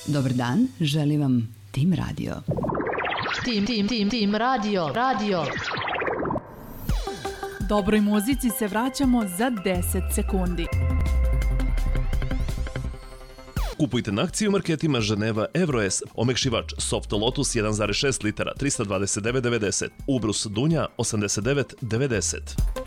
Dobar dan, želim vam Tim Radio. Tim Radio. Dobroj muzici se vraćamo za 10 sekundi. Kupujte na akciju u marketima Ženeva EuroS, omekšivač Soft Lotus 1,6 litara 329,90, Ubrus Dunja 89,90.